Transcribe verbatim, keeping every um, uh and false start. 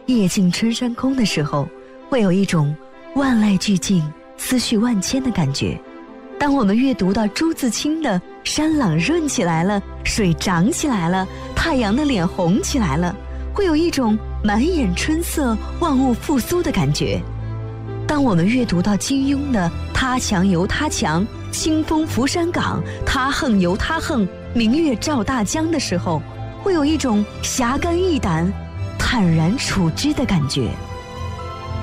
夜静春山空的时候，会有一种万籁俱静、思绪万千的感觉。当我们阅读到朱自清的山朗润起来了，水涨起来了，太阳的脸红起来了，会有一种满眼春色、万物复苏的感觉。当我们阅读到金庸的他强由他强，清风拂山岗，他横由他横，明月照大江的时候，会有一种侠肝义胆、坦然处之的感觉。